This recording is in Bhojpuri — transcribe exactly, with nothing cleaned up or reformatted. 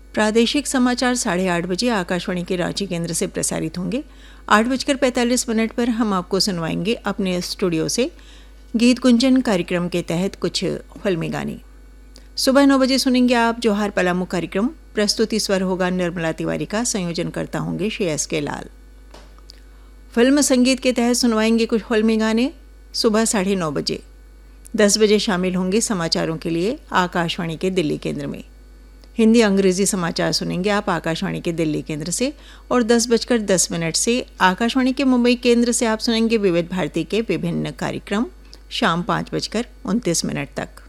प्रादेशिक समाचार साढ़े आठ बजे आकाशवाणी के रांची केंद्र से प्रसारित होंगे। आठ बजकर पैंतालीस मिनट पर हम आपको सुनवाएंगे अपने स्टूडियो से गीत गुंजन कार्यक्रम के तहत कुछ फिल्मी गाने। सुबह नौ बजे सुनेंगे आप जोहार पलामू कार्यक्रम। प्रस्तुति स्वर होगा निर्मला तिवारी का, संयोजन करता होंगे श्री एस के लाल। फिल्म संगीत के तहत सुनवाएंगे कुछ फिल्मी गाने सुबह साढ़े नौ बजे। दस बजे शामिल होंगे समाचारों के लिए आकाशवाणी के दिल्ली केंद्र में। हिंदी अंग्रेजी समाचार सुनेंगे आप आकाशवाणी के दिल्ली केंद्र से। और दस बजकर दस मिनट से आकाशवाणी के मुंबई केंद्र से आप सुनेंगे विविध भारती के विभिन्न कार्यक्रम शाम पाँच बजकर उनतीस मिनट तक।